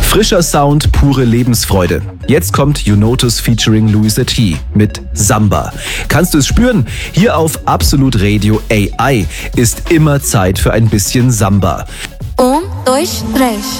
Frischer Sound, pure Lebensfreude. Jetzt kommt You Notice featuring Louisa T. mit Samba. Kannst du es spüren? Hier auf Absolut Radio AI ist immer Zeit für ein bisschen Samba. 1, 2, 3.